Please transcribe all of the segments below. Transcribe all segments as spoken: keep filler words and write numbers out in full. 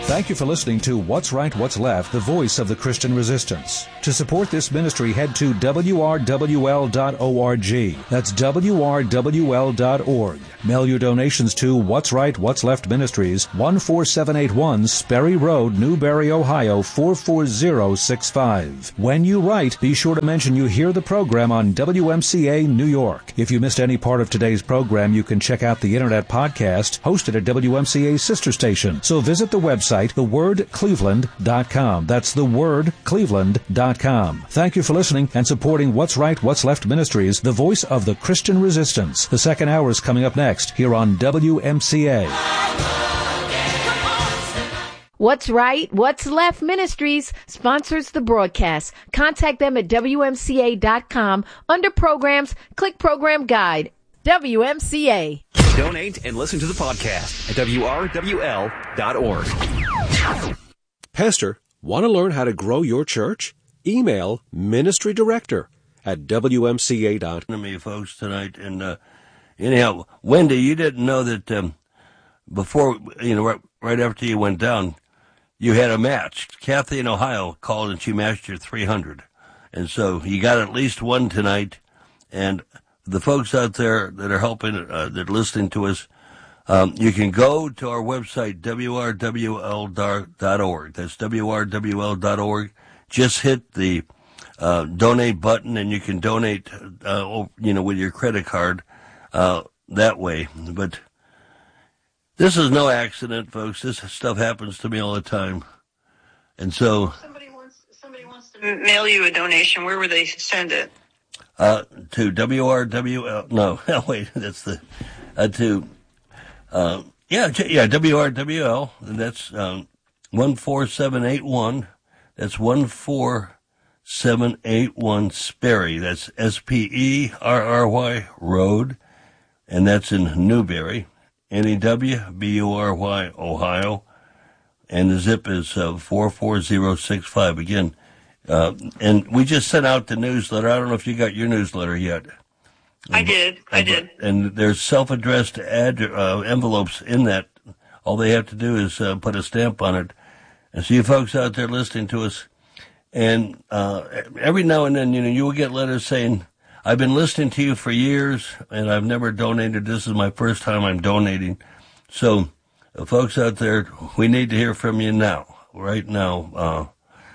Thank you for listening to What's Right, What's Left, the voice of the Christian resistance. To support this ministry, head to W R W L dot org. That's W R W L dot org. Mail your donations to What's Right, What's Left Ministries, one four seven eight one Sperry Road, Newberry, Ohio, four four zero six five. When you write, be sure to mention you hear the program on W M C A New York. If you missed any part of today's program, you can check out the Internet podcast hosted at W M C A's sister station. So visit the website, the word cleveland dot com. That's the word cleveland dot com. Thank you for listening and supporting What's Right, What's Left Ministries, the voice of the Christian resistance. The second hour is coming up next here on W M C A. What's Right, What's Left Ministries sponsors the broadcast. Contact them at W M C A dot com. Under programs, click program guide. W M C A. Donate and listen to the podcast at W R W L dot org. Pastor, want to learn how to grow your church? Email Ministry Director at W M C A dot com. To me, folks, tonight. And uh, anyhow, Wendy, you didn't know that um, before, you know, right, right after you went down, you had a match. Kathy in Ohio called and she matched your three hundred. And so you got at least one tonight. And the folks out there that are helping, uh, that are listening to us, um, you can go to our website, W R W L dot org. That's W R W L dot org. Just hit the uh, donate button and you can donate, uh, you know, with your credit card uh, that way. But this is no accident, folks. This stuff happens to me all the time. And so somebody wants somebody wants to mail you a donation. Where would they send it? Uh, to W R W L, no, wait, that's the, uh, to, uh, yeah, yeah, W R W L, and that's, um, one four seven eight one, that's one four seven eight one Sperry, that's S P E R R Y Road, and that's in Newberry, N E W B U R Y, Ohio, and the zip is, uh, four four zero six five, again. Uh, and we just sent out the newsletter. I don't know if you got your newsletter yet. I did. I did. And there's self-addressed ad, uh, envelopes in that. All they have to do is uh, put a stamp on it. And so you folks out there listening to us, and uh, every now and then, you know, you will get letters saying, I've been listening to you for years, and I've never donated. This is my first time I'm donating. So, uh, folks out there, we need to hear from you now, right now. Uh,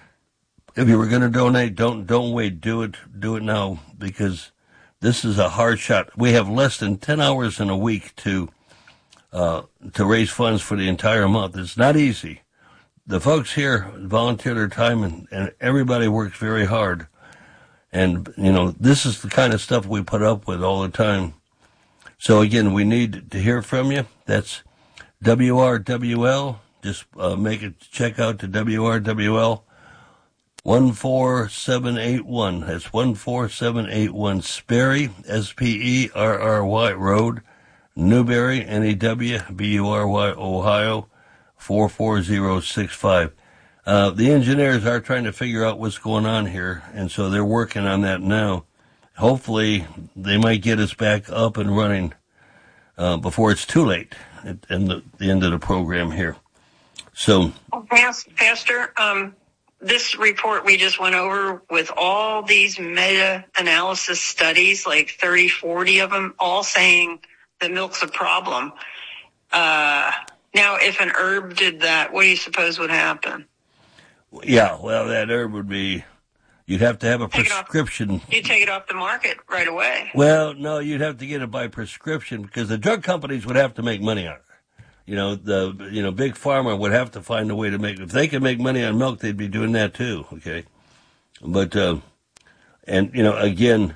If you were going to donate, don't don't wait. Do it do it now, because this is a hard shot. We have less than ten hours in a week to uh, to raise funds for the entire month. It's not easy. The folks here volunteer their time, and, and everybody works very hard. And, you know, this is the kind of stuff we put up with all the time. So, again, we need to hear from you. That's W R W L. Just uh, make a check out to W R W L. one four seven eight one. That's one four seven eight one Sperry, S P E R R Y Road, Newberry, N E W B U R Y, Ohio, four four zero six five. Uh, the engineers are trying to figure out what's going on here, and so they're working on that now. Hopefully, they might get us back up and running uh, before it's too late at, at the, the end of the program here. So, oh, Pastor, um, this report we just went over with all these meta-analysis studies, like thirty, forty of them, all saying that milk's a problem. Uh, now, if an herb did that, what do you suppose would happen? Yeah, well, that herb would be, you'd have to have a take prescription. You'd take it off the market right away. Well, no, you'd have to get it by prescription, because the drug companies would have to make money on it. You know, the, you know, Big Pharma would have to find a way to make, if they could make money on milk, they'd be doing that too, okay? But, uh, and, you know, again,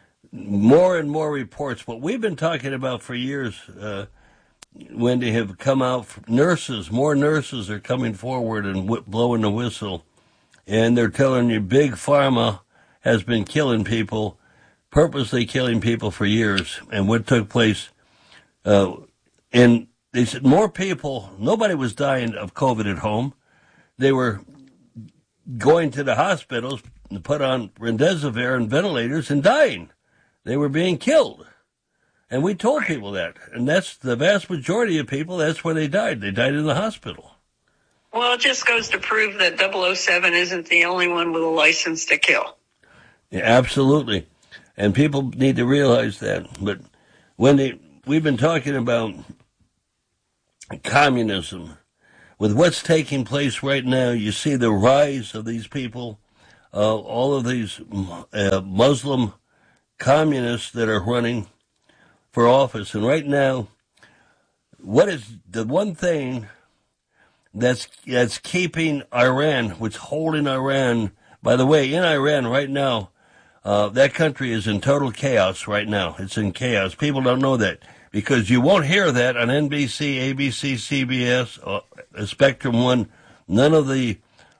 more and more reports, what we've been talking about for years, uh, Wendy, have come out, nurses, more nurses are coming forward and w- blowing the whistle, and they're telling you Big Pharma has been killing people, purposely killing people for years, and what took place, uh, in, they said more people, nobody was dying of COVID at home. They were going to the hospitals and put on remdesivir and ventilators and dying. They were being killed. And we told people that. And that's the vast majority of people, that's where they died. They died in the hospital. Well, it just goes to prove that double oh seven isn't the only one with a license to kill. Yeah, absolutely. And people need to realize that. But when they, we've been talking about communism, with what's taking place right now, you see the rise of these people, uh, all of these uh, Muslim communists that are running for office. And right now, what is the one thing that's that's keeping Iran, what's holding Iran? By the way, in Iran right now, uh, that country is in total chaos right now. It's in chaos. People don't know that because you won't hear that on N B C, A B C, C B S, uh, Spectrum One. None of the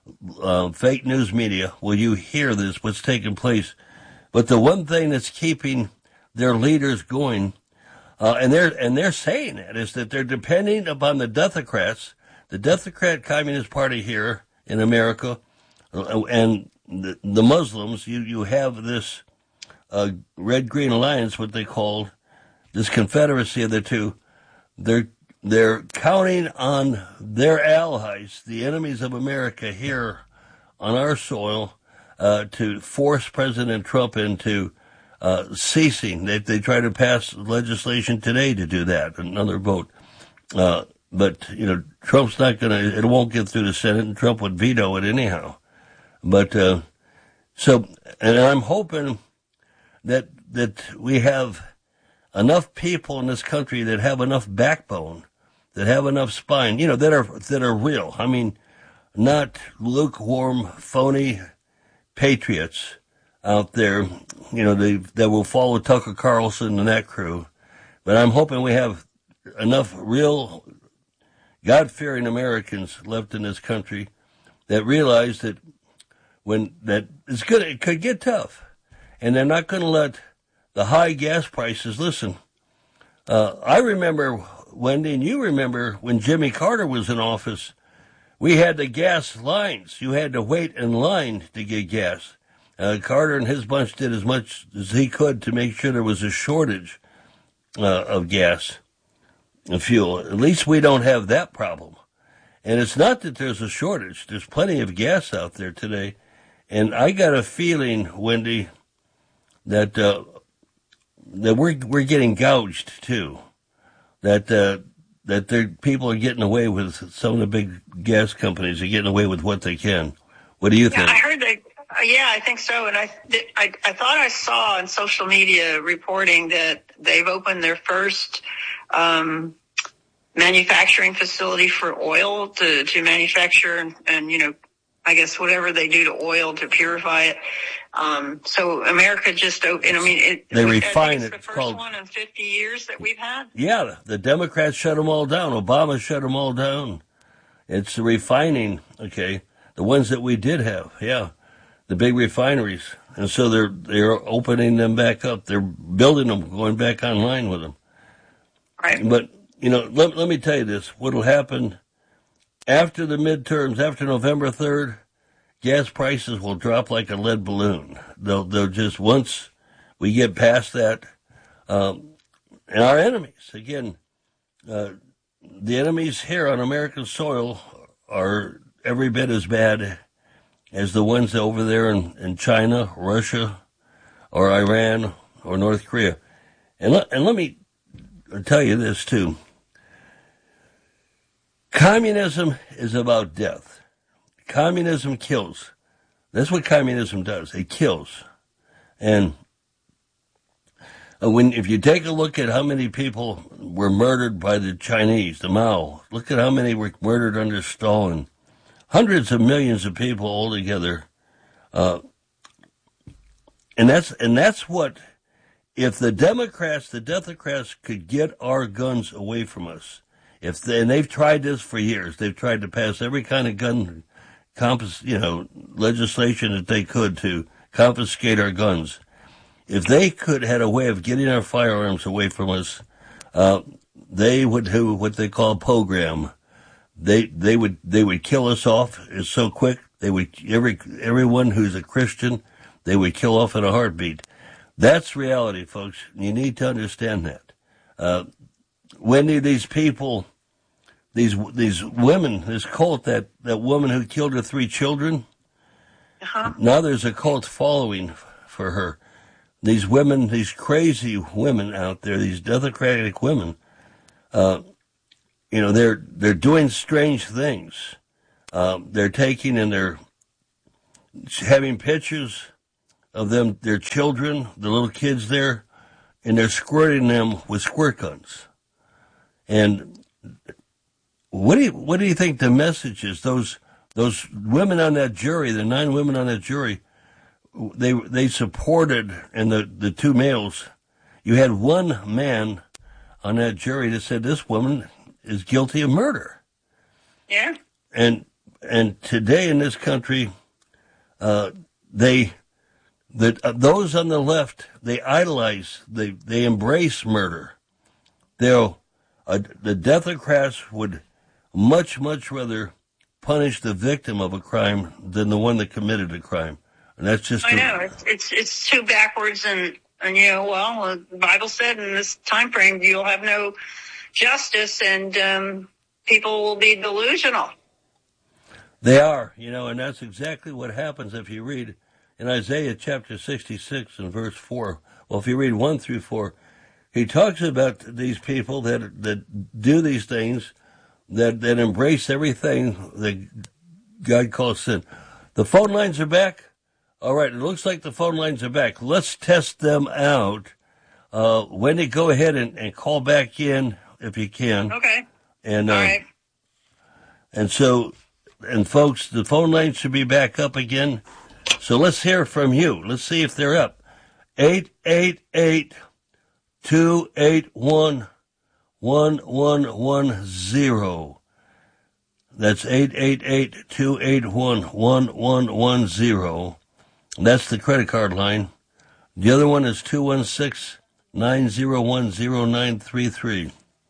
uh, fake news media will you hear this, what's taking place. But the one thing that's keeping their leaders going, uh, and they're and they're saying that, is that they're depending upon the Democrats, the Democrat Communist Party here in America, uh, and the, the Muslims. You you have this uh, Red-Green Alliance, what they called this confederacy of the two. They're they're counting on their allies, the enemies of America here on our soil, uh, to force President Trump into uh, ceasing. They they try to pass legislation today to do that, another vote. Uh, but, you know, Trump's not going to, it won't get through the Senate, and Trump would veto it anyhow. But, uh, so, and I'm hoping that, that we have enough people in this country that have enough backbone, that have enough spine, you know, that are, that are real. I mean, not lukewarm, phony patriots out there, you know, they, that will follow Tucker Carlson and that crew. But I'm hoping we have enough real God-fearing Americans left in this country that realize that when that it's good, it could get tough, and they're not going to let the high gas prices. Listen, uh, I remember, Wendy, and you remember when Jimmy Carter was in office, we had the gas lines. You had to wait in line to get gas. Uh, Carter and his bunch did as much as he could to make sure there was a shortage uh, of gas and fuel. At least we don't have that problem. And it's not that there's a shortage. There's plenty of gas out there today. And I got a feeling, Wendy, that uh, that we're we're getting gouged too. That uh, that there people are getting away with, some of the big gas companies are getting away with what they can. What do you think? Yeah, I heard that. Uh, yeah, I think so. And I, I I thought I saw on social media reporting that they've opened their first um, manufacturing facility for oil to to manufacture and, and you know. I guess whatever they do to oil to purify it. Um, so America just, and I mean, it, they we, refine it's it. the first called, one in fifty years that we've had. Yeah, the Democrats shut them all down. Obama shut them all down. It's the refining, okay, the ones that we did have, yeah, the big refineries. And so they're they're opening them back up. They're building them, going back online with them. Right. But, you know, let, let me tell you this. What will happen after the midterms, after November third, gas prices will drop like a lead balloon. They'll, they'll just, once we get past that, um, and our enemies, again, uh, the enemies here on American soil are every bit as bad as the ones over there in, in China, Russia, or Iran, or North Korea. And let, and let me tell you this, too. Communism is about death. Communism kills. That's what communism does. It kills. And when if you take a look at how many people were murdered by the Chinese, the Mao, look at how many were murdered under Stalin. Hundreds of millions of people altogether. Uh, and that's and that's what, if the Democrats, the Democrats could get our guns away from us. If they, and they've tried this for years. They've tried to pass every kind of gun, compos, you know, legislation that they could to confiscate our guns. If they could had a way of getting our firearms away from us, uh, they would do what they call a program. They they would they would kill us off. It's so quick. They would every everyone who's a Christian, they would kill off in a heartbeat. That's reality, folks. You need to understand that. Uh, Wendy, these people these these women, this cult, that, that woman who killed her three children, uh-huh. now there's a cult following for her. These women, these crazy women out there, these democratic women, uh, you know, they're they're doing strange things. Uh, they're taking and they're having pictures of them, their children, the little kids there, and they're squirting them with squirt guns. And what do you what do you think the message is? Those those women on that jury, the nine women on that jury, they they supported, and the, the two males, you had one man on that jury that said this woman is guilty of murder. Yeah. And and today in this country, uh, they the uh, those on the left, they idolize, they they embrace murder. They'll uh, the Democrats would much much rather punish the victim of a crime than the one that committed a crime, and that's just. I know it's it's, it's too backwards, and and you know, well, the Bible said in this time frame you'll have no justice, and um, people will be delusional. They are, you know, and that's exactly what happens if you read in Isaiah chapter sixty-six and verse four. Well, if you read one through four, he talks about these people that that do these things, that, that embrace everything that God calls sin. The phone lines are back. All right, it looks like the phone lines are back. Let's test them out. Uh, Wendy, go ahead and, and call back in if you can. Okay. And, uh, all right. And so, and folks, the phone lines should be back up again. So let's hear from you. Let's see if they're up. eight eight eight, two eight one, one one one zero. That's eight eight eight, two eight one, one one one zero. That's the credit card line. The other one is two one six, nine zero one, zero nine three three.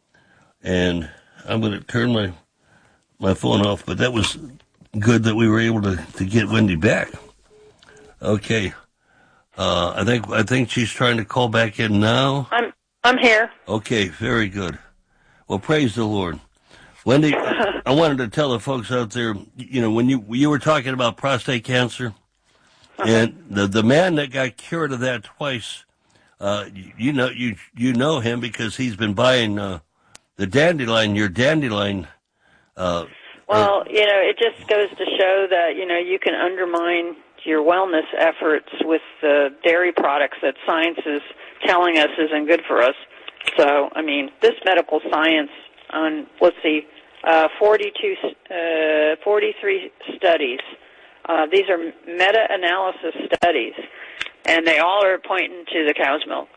And I'm going to turn my my phone off, but that was good that we were able to, to get Wendy back. Okay. Uh, I think I think she's trying to call back in now. I'm I'm here. Okay, very good. Well, praise the Lord. Wendy, I wanted to tell the folks out there, you know, when you you were talking about prostate cancer, uh-huh. and the the man that got cured of that twice, uh, you, you know you you know him because he's been buying uh, the dandelion, your dandelion. Uh, well, you know, it just goes to show that, you know, you can undermine your wellness efforts with the dairy products that science is telling us isn't good for us. So, I mean, this medical science on, let's see, uh, forty-two, uh, forty-three studies. Uh, these are meta-analysis studies, and they all are pointing to the cow's milk.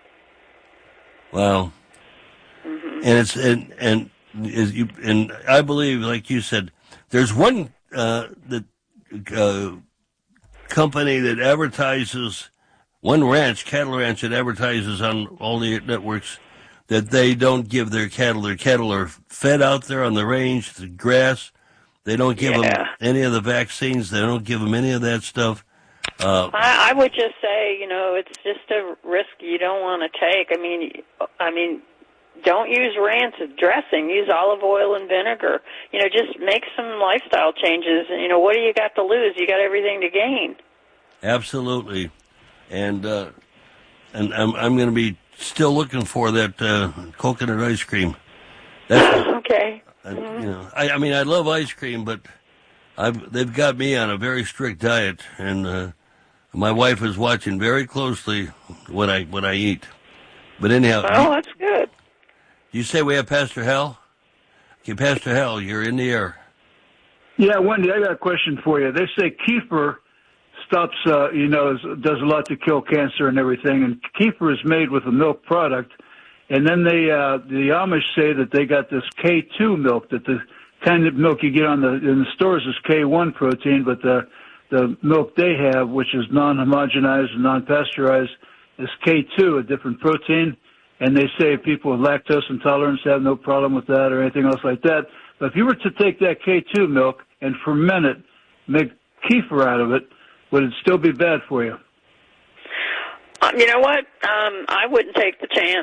Wow. Mm-hmm. And it's and and is you and I believe, like you said, there's one uh, that uh, company that advertises, one ranch, cattle ranch that advertises on all the networks that they don't give their cattle. Their cattle are fed out there on the range, the grass. They don't give yeah. them any of the vaccines. They don't give them any of that stuff. Uh, I, I would just say, you know, it's just a risk you don't want to take. I mean, I mean. Don't use rancid dressing. Use olive oil and vinegar. You know, just make some lifestyle changes. And, you know, what do you got to lose? You got everything to gain. Absolutely. And uh, and I'm I'm going to be still looking for that uh, coconut ice cream. That's, okay. I, you know, I, I mean, I love ice cream, but I've, they've got me on a very strict diet, and uh, my wife is watching very closely what I what I eat. But anyhow, oh, that's good. You say we have Pastor Hal? Okay, Pastor Hal, you're in the air. Yeah, Wendy, I got a question for you. They say kefir stops, uh, you know, does a lot to kill cancer and everything, and kefir is made with a milk product. And then they, uh, the Amish say that they got this K two milk, that the kind of milk you get on the in the stores is K one protein, but the the milk they have, which is non-homogenized and non-pasteurized, is K two, a different protein. And they say people with lactose intolerance have no problem with that or anything else like that. But if you were to take that K two milk and ferment it, make kefir out of it, would it still be bad for you? Um, you know what? Um, I wouldn't take the chance.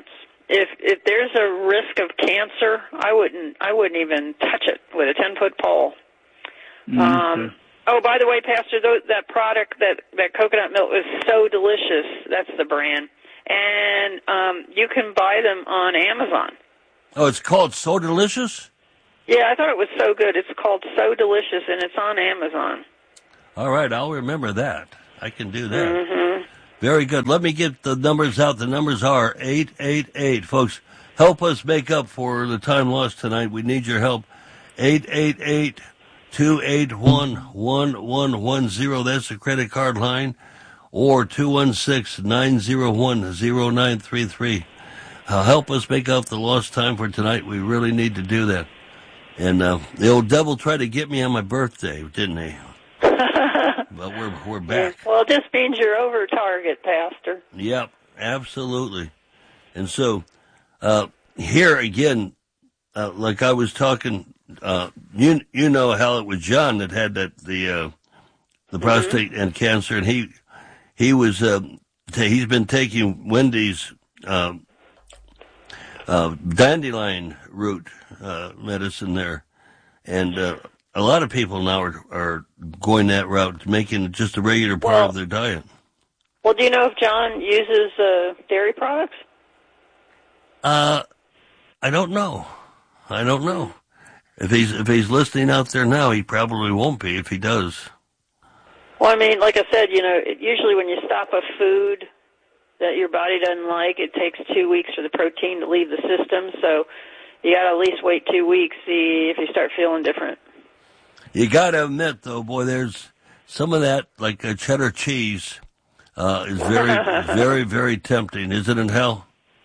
if if there's a risk of cancer, I wouldn't I wouldn't even touch it with a ten foot pole. Mm-hmm. Um, oh, by the way, Pastor, th- that product, that that coconut milk is so delicious. That's the brand, and um, you can buy them on Amazon. Oh, it's called So Delicious? Yeah, I thought it was so good. It's called So Delicious, and it's on Amazon. All right, I'll remember that. I can do that. Mm-hmm. Very good. Let me get the numbers out. The numbers are eight eight eight. Folks, help us make up for the time lost tonight. We need your help. eight eight eight, two eight one, one one one zero. That's the credit card line. Or two one six, nine zero one, zero nine three three. Uh, help us make up the lost time for tonight. We really need to do that. And uh, the old devil tried to get me on my birthday, didn't he? But we're we're back. Well, it just means you're over target, Pastor. Yep, absolutely. And so uh, here again, uh, like I was talking, uh, you you know how it was John that had that the uh, the prostate mm-hmm. and cancer, and he he was uh, t- he's been taking Wendy's uh, uh, dandelion root uh, medicine there, and. Uh, A lot of people now are, are going that route, making it just a regular part well, of their diet. Well, do you know if John uses uh, dairy products? Uh, I don't know. I don't know. If he's if he's listening out there now, he probably won't be if he does. Well, I mean, like I said, you know, it, usually when you stop a food that your body doesn't like, it takes two weeks for the protein to leave the system. So you got to at least wait two weeks, see if you start feeling different. You got to admit, though, boy, there's some of that, like a cheddar cheese, uh, is very, very, very tempting, isn't it, Hal?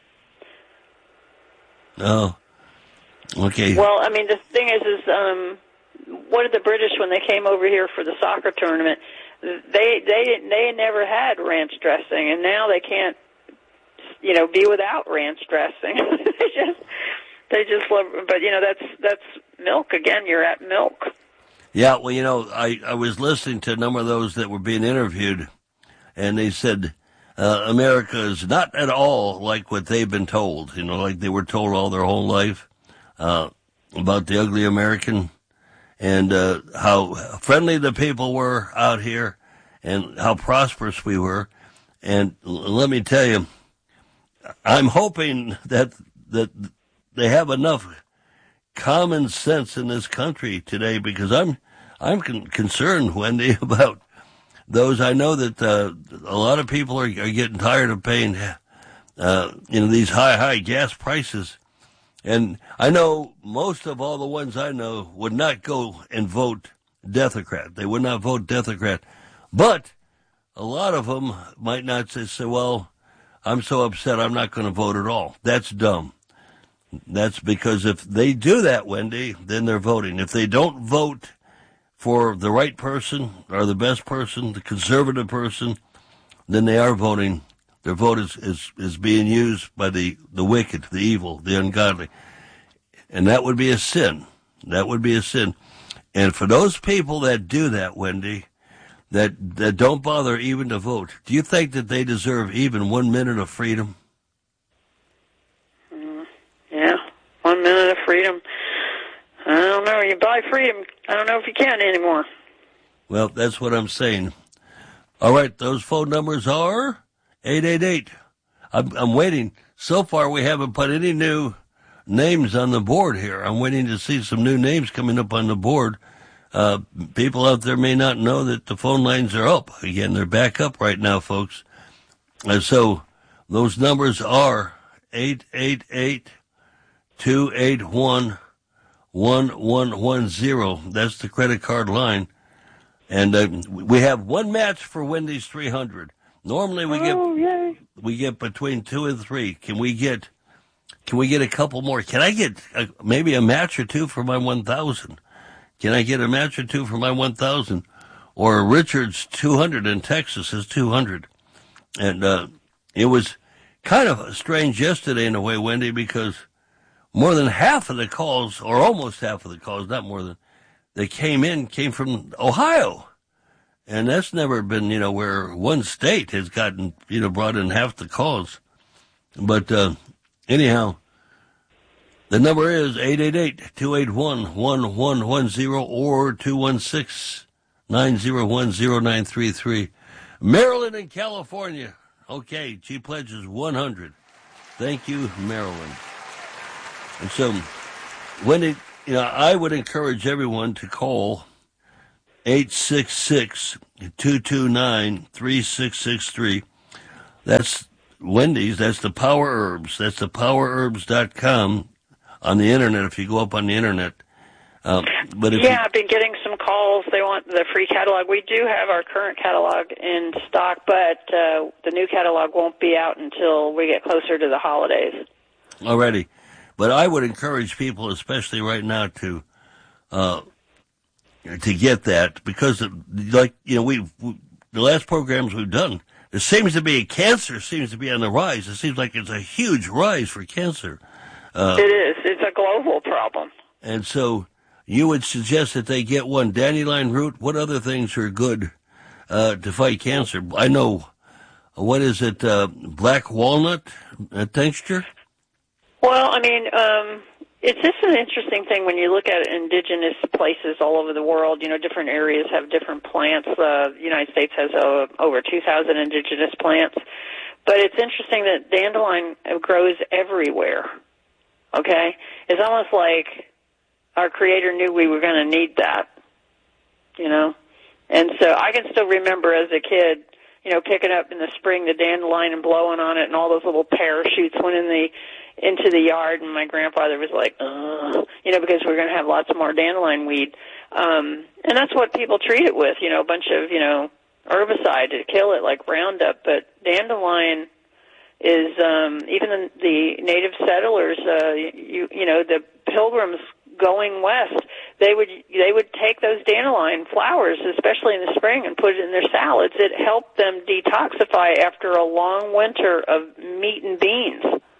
Oh, okay. Well, I mean, the thing is, is um, what did the British, when they came over here for the soccer tournament, they they they never had ranch dressing, and now they can't, you know, be without ranch dressing. they just they just love, but you know, that's that's milk again. You're at milk. Yeah, well, you know, I, I was listening to a number of those that were being interviewed, and they said uh, America is not at all like what they've been told, you know, like they were told all their whole life uh, about the ugly American and uh, how friendly the people were out here and how prosperous we were. And let me tell you, I'm hoping that that they have enough common sense in this country today, because I'm I'm con- concerned, Wendy, about those. I know that uh, a lot of people are, are getting tired of paying, uh, you know, these high high gas prices, and I know most of all the ones I know would not go and vote Democrat. They would not vote Democrat, but a lot of them might not say, say "Well, I'm so upset, I'm not going to vote at all." That's dumb. That's because if they do that, Wendy, then they're voting. If they don't vote for the right person or the best person, the conservative person, then they are voting. Their vote is, is, is being used by the, the wicked, the evil, the ungodly. And that would be a sin. That would be a sin. And for those people that do that, Wendy, that, that don't bother even to vote, do you think that they deserve even one minute of freedom? Yeah, one minute of freedom. I don't know. You buy freedom. I don't know if you can anymore. Well, that's what I'm saying. All right, those phone numbers are eight eight eight. I'm, I'm waiting. So far, we haven't put any new names on the board here. I'm waiting to see some new names coming up on the board. Uh, people out there may not know that the phone lines are up. Again, they're back up right now, folks. And so those numbers are eight eight eight, two eight one, one one one zero. That's the credit card line. And uh, we have one match for Wendy's three hundred. Normally we get oh, yay. we get between two and three. Can we get can we get a couple more? Can I get a, maybe a match or two for my one thousand? Can I get a match or two for my one thousand? Or Richard's two hundred in Texas is two hundred. And uh, it was kind of strange yesterday in a way, Wendy, because more than half of the calls, or almost half of the calls, not more than, they came in, came from Ohio. And that's never been, you know, where one state has gotten, you know, brought in half the calls. But uh, anyhow, the number is eight eight eight, two eight one, one one one zero or two one six, nine zero one, zero nine three three. Maryland and California. Okay, she pledges one hundred. Thank you, Maryland. And so, Wendy, you know, I would encourage everyone to call eight six six, two two nine, three six six three. That's Wendy's. That's the Power Herbs. That's the power herbs dot com on the Internet, if you go up on the Internet. Um, but if yeah, you, I've been getting some calls. They want the free catalog. We do have our current catalog in stock, but uh, the new catalog won't be out until we get closer to the holidays. Already. But I would encourage people, especially right now, to uh, to get that, because, of, like, you know, we've, we, the last programs we've done, there seems to be, cancer seems to be on the rise. It seems like it's a huge rise for cancer. Uh, it is. It's a global problem. And so you would suggest that they get one dandelion root. What other things are good uh, to fight cancer? I know, what is it, uh, black walnut uh, tincture? Well, I mean, um, it's just an interesting thing when you look at indigenous places all over the world. You know, different areas have different plants. Uh, the United States has uh, over two thousand indigenous plants. But it's interesting that dandelion grows everywhere, okay? It's almost like our Creator knew we were going to need that, you know? And so I can still remember as a kid, you know, picking up in the spring the dandelion and blowing on it, and all those little parachutes went in the into the yard, and my grandfather was like, ugh, you know, because we're going to have lots more dandelion weed. Um, and that's what people treat it with, you know, a bunch of, you know, herbicide to kill it, like Roundup. But dandelion is, um, even the, the native settlers, uh, you, you know, the pilgrims going west, they would they would take those dandelion flowers, especially in the spring, and put it in their salads. It helped them detoxify after a long winter of meat and beans.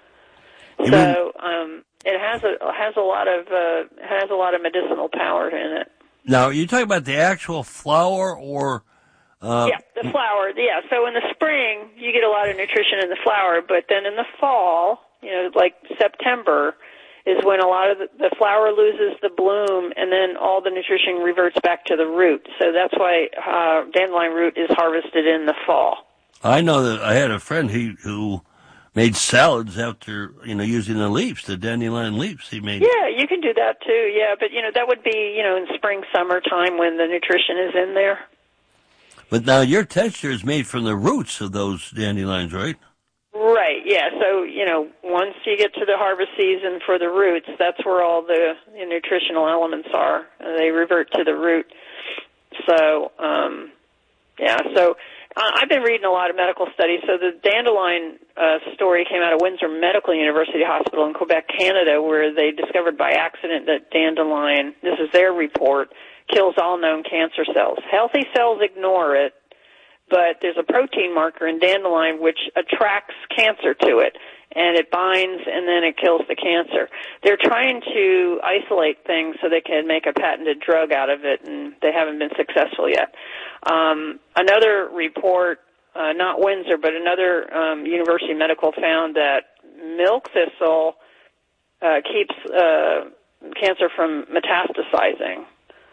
So um, it has a has a lot of uh, has a lot of medicinal power in it. Now, are you talking about the actual flower, or? Uh, yeah, the flower. Yeah. So in the spring, you get a lot of nutrition in the flower, but then in the fall, you know, like September, is when a lot of the, the flower loses the bloom, and then all the nutrition reverts back to the root. So that's why uh, dandelion root is harvested in the fall. I know that I had a friend he, who made salads after, you know, using the leaves, the dandelion leaves. He made. Yeah, you can do that too. Yeah, but you know that would be, you know, in spring, summertime when the nutrition is in there. But now your texture is made from the roots of those dandelions, right? Right, yeah. So, you know, once you get to the harvest season for the roots, that's where all the, the nutritional elements are. They revert to the root. So, um, yeah, so uh, I've been reading a lot of medical studies. So the dandelion uh, story came out of Windsor Medical University Hospital in Quebec, Canada, where they discovered by accident that dandelion, this is their report, kills all known cancer cells. Healthy cells ignore it, but there's a protein marker in dandelion which attracts cancer to it, and it binds and then it kills the cancer. They're trying to isolate things so they can make a patented drug out of it, and they haven't been successful yet. Um, another report, uh, not Windsor, but another um, university medical found that milk thistle uh, keeps uh, cancer from metastasizing.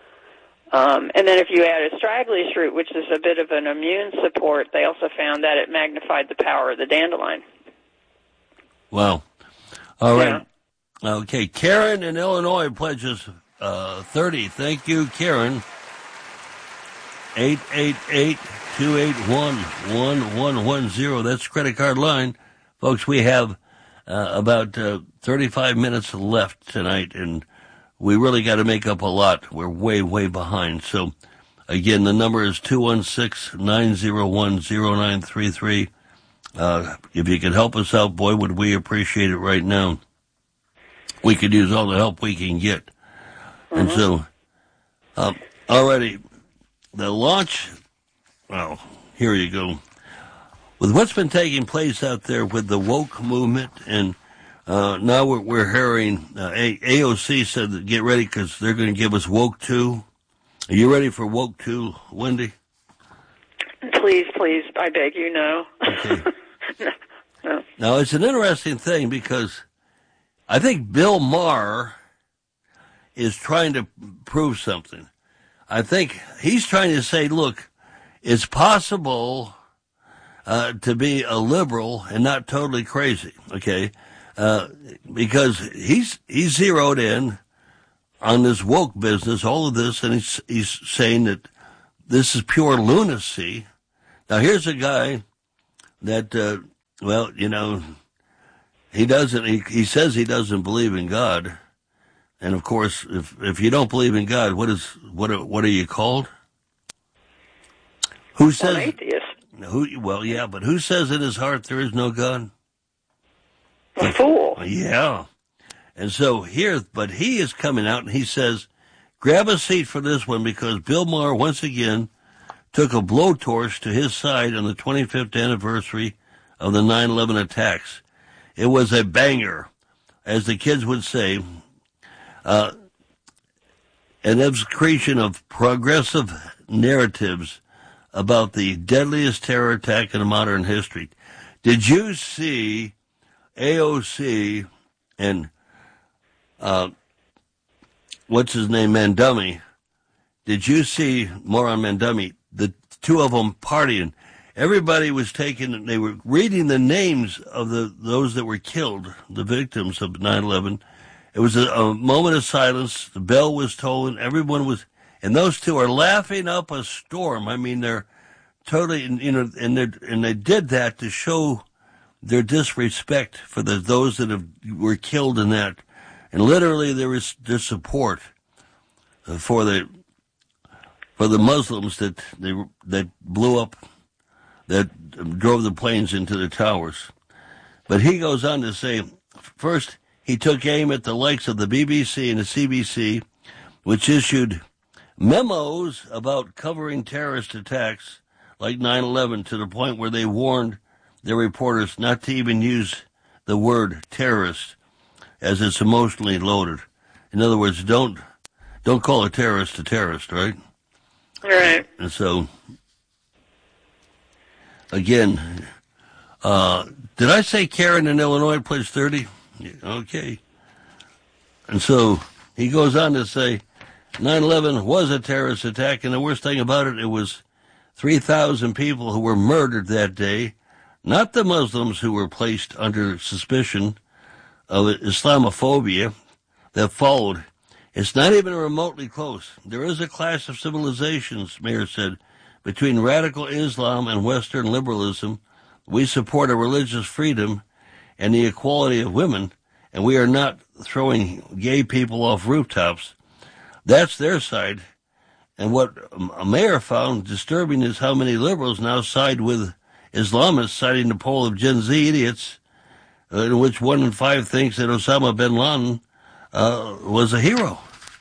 Um, and then if you add astragalus root, which is a bit of an immune support, they also found that it magnified the power of the dandelion. Wow. All right. Yeah. Okay. Karen in Illinois pledges uh, thirty. Thank you, Karen. eight eight eight, two eight one, one one one zero. That's credit card line. Folks, we have uh, about uh, thirty-five minutes left tonight, and we really got to make up a lot. We're way, way behind. So, again, the number is two one six, nine zero one, zero nine three three. Uh, if you could help us out, boy, would we appreciate it right now. We could use all the help we can get. Mm-hmm. And so, um, already, the launch, well, here you go. With what's been taking place out there with the woke movement, and uh, now we're, we're hearing, uh, A- AOC said that get ready because they're going to give us woke two. Are you ready for woke two, Wendy? Please, please, I beg you, no. Okay. No. Now, it's an interesting thing because I think Bill Maher is trying to prove something. I think he's trying to say, look, it's possible uh, to be a liberal and not totally crazy, okay? Uh, because he's he's zeroed in on this woke business, all of this, and he's he's saying that this is pure lunacy. Now, here's a guy that, uh, well, you know, he doesn't. He, he says he doesn't believe in God, and of course, if if you don't believe in God, what is what are, what are you called? Who says? An atheist. Who? Well, yeah, but who says in his heart there is no God? A fool. Yeah. And so here, but he is coming out and he says, grab a seat for this one because Bill Maher once again took a blowtorch to his side on the twenty-fifth anniversary of the nine eleven attacks. It was a banger, as the kids would say, uh, an excretion of progressive narratives about the deadliest terror attack in modern history. Did you see A O C and uh, what's his name, Mandumi? Did you see more on Mandumi? The two of them partying. Everybody was taking, they were reading the names of the those that were killed, the victims of nine eleven. It was a, a moment of silence. The bell was tolling. Everyone was, and those two are laughing up a storm. I mean, they're totally, you know, and they and they did that to show their disrespect for the those that have, were killed in that, and literally there is their support for the for the Muslims that they that blew up, that drove the planes into the towers. But he goes on to say, first he took aim at the likes of the B B C and the C B C, which issued memos about covering terrorist attacks like nine eleven to the point where they warned their reporters not to even use the word terrorist as it's emotionally loaded. In other words, don't don't call a terrorist a terrorist, right? Right. And so, again, uh, did I say Karen in Illinois plays thirty? Yeah, okay. And so he goes on to say nine eleven was a terrorist attack, and the worst thing about it, it was three thousand people who were murdered that day, not the Muslims who were placed under suspicion of Islamophobia that followed. It's not even remotely close. There is a clash of civilizations, Mayer said, between radical Islam and Western liberalism. We support a religious freedom and the equality of women, and we are not throwing gay people off rooftops. That's their side. And what Mayer found disturbing is how many liberals now side with Islamists, citing the poll of Gen Z idiots, uh, in which one in five thinks that Osama bin Laden uh, was a hero.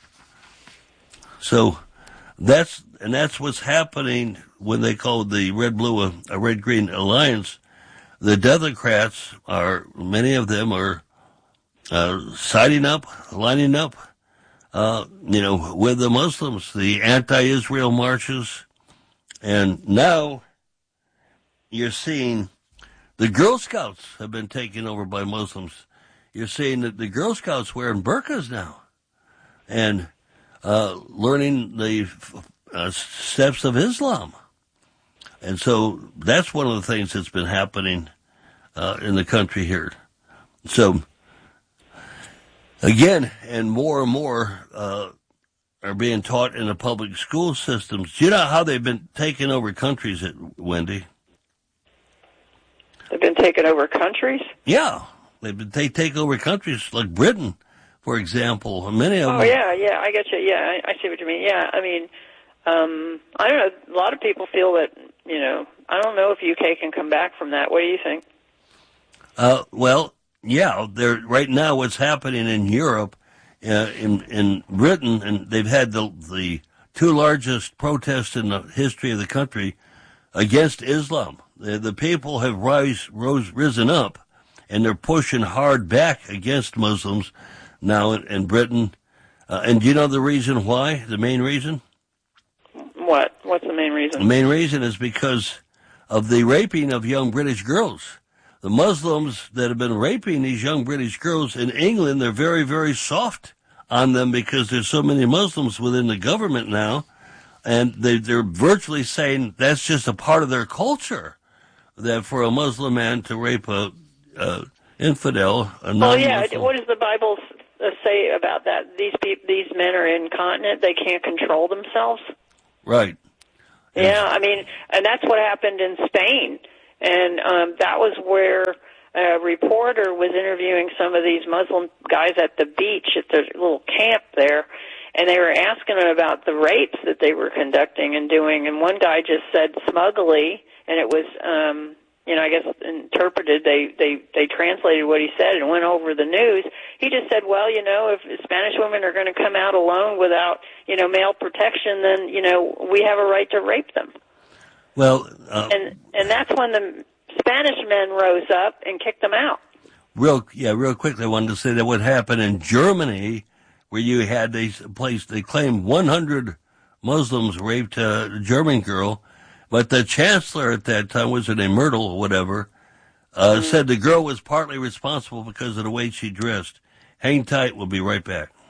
So that's and that's what's happening when they call the red blue a, a red green alliance. The Democrats are many of them are uh, siding up, lining up, uh, you know, with the Muslims, the anti-Israel marches, and now you're seeing the Girl Scouts have been taken over by Muslims. You're seeing that the Girl Scouts wearing burqas now and uh, learning the uh, steps of Islam. And so that's one of the things that's been happening uh, in the country here. So, again, and more and more uh, are being taught in the public school systems. Do you know how they've been taking over countries, Wendy? They've been taking over countries? Yeah. They've been, they take over countries like Britain, for example. Many of oh, them. yeah, yeah, I get you. Yeah, I, I see what you mean. Yeah, I mean, um, I don't know. A lot of people feel that, you know, I don't know if U K can come back from that. What do you think? Uh, well, yeah, they're, right now what's happening in Europe, uh, in, in Britain, and they've had the, the two largest protests in the history of the country against Islam. The, the people have rise, rose, risen up, and they're pushing hard back against Muslims now in, in Britain. Uh, and do you know the reason why? The main reason? What? What's the main reason? The main reason is because of the raping of young British girls. the Muslims that have been raping these young British girls in England, they're very, very soft on them because there's so many Muslims within the government now, and they, they're virtually saying that's just a part of their culture, that for a Muslim man to rape a, a infidel, a non-Muslim. Well, yeah, what does the Bible say about that? These people, these men are incontinent, they can't control themselves? Right. Yeah, I mean, and that's what happened in Spain. And um, that was where a reporter was interviewing some of these Muslim guys at the beach at the little camp there, and they were asking them about the rapes that they were conducting and doing. And one guy just said smugly, and it was, um, you know, I guess interpreted, they, they, they translated what he said and went over the news. He just said, well, you know, if Spanish women are going to come out alone without, you know, male protection, then, you know, we have a right to rape them. Well, uh, and and that's when the Spanish men rose up and kicked them out. Real, yeah, real quickly, I wanted to say that what happened in Germany, where you had a place, they claimed one hundred Muslims raped a German girl, but the chancellor at that time, was it a Myrtle or whatever, uh, mm-hmm. said the girl was partly responsible because of the way she dressed. Hang tight, we'll be right back.